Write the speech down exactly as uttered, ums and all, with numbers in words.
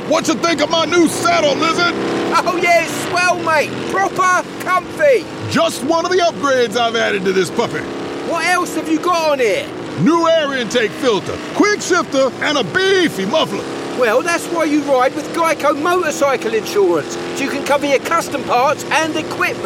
What you think of my new saddle, Lizard? Oh yeah, it's swell, mate. Proper comfy. Just one of the upgrades I've added to this puppy. What else have you got on here? New air intake filter, quick shifter, and a beefy muffler. Well, that's why you ride with Geico Motorcycle Insurance, so you can cover your custom parts and equipment.